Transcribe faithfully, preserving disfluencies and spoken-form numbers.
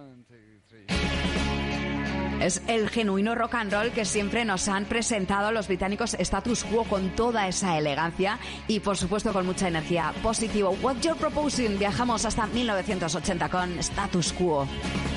Es el genuino rock and roll que siempre nos han presentado los británicos Status Quo, con toda esa elegancia y por supuesto con mucha energía. Positivo. What You're Proposing. Viajamos hasta mil novecientos ochenta con Status Quo.